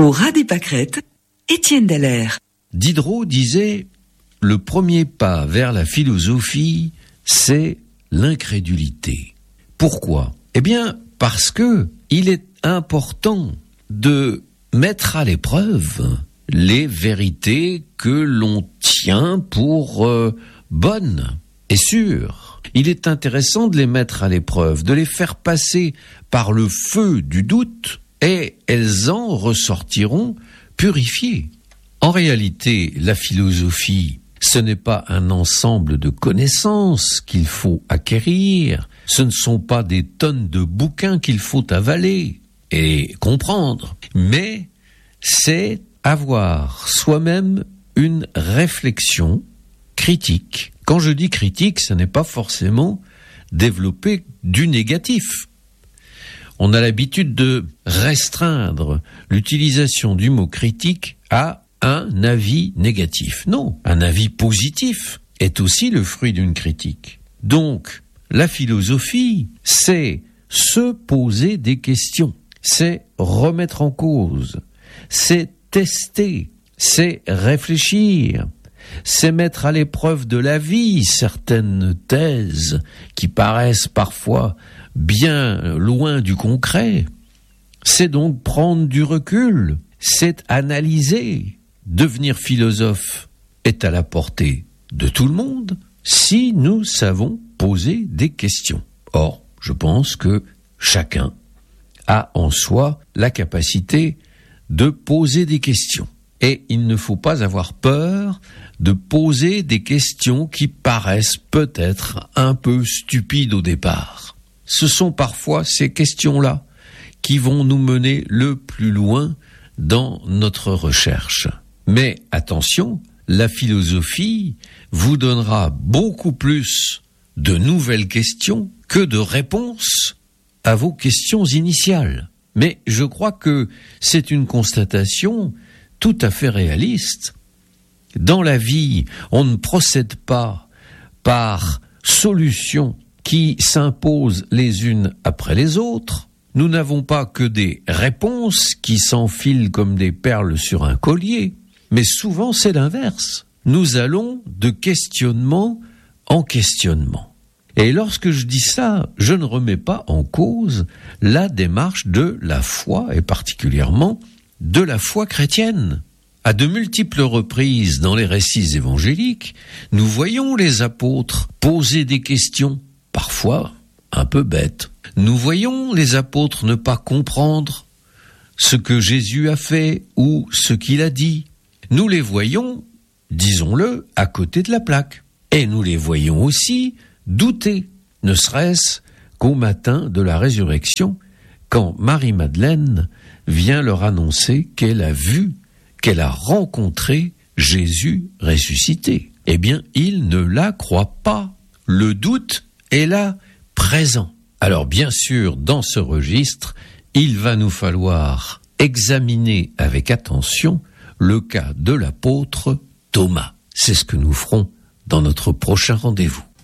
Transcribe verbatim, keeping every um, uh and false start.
Au ras des pâquerettes, Étienne Dallaire. Diderot disait « Le premier pas vers la philosophie, c'est l'incrédulité ». Pourquoi ? Eh bien, parce que il est important de mettre à l'épreuve les vérités que l'on tient pour euh, bonnes et sûres. Il est intéressant de les mettre à l'épreuve, de les faire passer par le feu du doute, et elles en ressortiront purifiées. En réalité, la philosophie, ce n'est pas un ensemble de connaissances qu'il faut acquérir, ce ne sont pas des tonnes de bouquins qu'il faut avaler et comprendre, mais c'est avoir soi-même une réflexion critique. Quand je dis critique, ce n'est pas forcément développer du négatif. On a l'habitude de restreindre l'utilisation du mot critique à un avis négatif. Non, un avis positif est aussi le fruit d'une critique. Donc, la philosophie, c'est se poser des questions, c'est remettre en cause, c'est tester, c'est réfléchir, c'est mettre à l'épreuve de la vie certaines thèses qui paraissent parfois bien loin du concret. C'est donc prendre du recul, c'est analyser. Devenir philosophe est à la portée de tout le monde si nous savons poser des questions. Or, je pense que chacun a en soi la capacité de poser des questions. Et il ne faut pas avoir peur de poser des questions qui paraissent peut-être un peu stupides au départ. Ce sont parfois ces questions-là qui vont nous mener le plus loin dans notre recherche. Mais attention, la philosophie vous donnera beaucoup plus de nouvelles questions que de réponses à vos questions initiales. Mais je crois que c'est une constatation tout à fait réaliste. Dans la vie, on ne procède pas par solutions qui s'imposent les unes après les autres. Nous n'avons pas que des réponses qui s'enfilent comme des perles sur un collier, mais souvent c'est l'inverse. Nous allons de questionnement en questionnement. Et lorsque je dis ça, je ne remets pas en cause la démarche de la foi, et particulièrement de la foi chrétienne. À de multiples reprises dans les récits évangéliques, nous voyons les apôtres poser des questions, parfois un peu bêtes. Nous voyons les apôtres ne pas comprendre ce que Jésus a fait ou ce qu'il a dit. Nous les voyons, disons-le, à côté de la plaque. Et nous les voyons aussi douter, ne serait-ce qu'au matin de la résurrection, quand Marie-Madeleine vient leur annoncer qu'elle a vu, qu'elle a rencontré Jésus ressuscité. Eh bien, ils ne la croient pas. Le doute est là, présent. Alors bien sûr, dans ce registre, il va nous falloir examiner avec attention le cas de l'apôtre Thomas. C'est ce que nous ferons dans notre prochain rendez-vous.